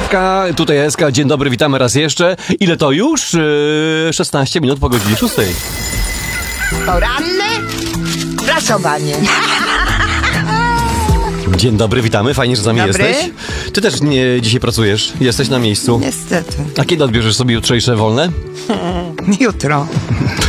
Stawka, tutaj Eska, dzień dobry, witamy raz jeszcze. Ile to już? 16 minut po godzinie 6. Poranne pracowanie. Dzień dobry, witamy, fajnie, że z nami Dobry. jesteś. Ty też dzisiaj pracujesz, jesteś na miejscu. Niestety. A kiedy odbierzesz sobie jutrzejsze wolne? Jutro.